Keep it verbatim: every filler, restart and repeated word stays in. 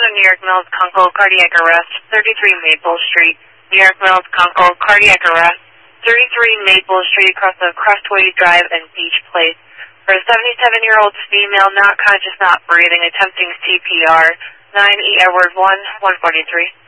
of New York Mills, Kunkel, cardiac arrest, thirty-three Maple Street. New York Mills, Kunkel, cardiac arrest, thirty-three Maple Street across the Crestway Drive and Beach Place. For a seventy-seven-year-old female, not conscious, not breathing, attempting C P R. nine E Edward one, one forty-three.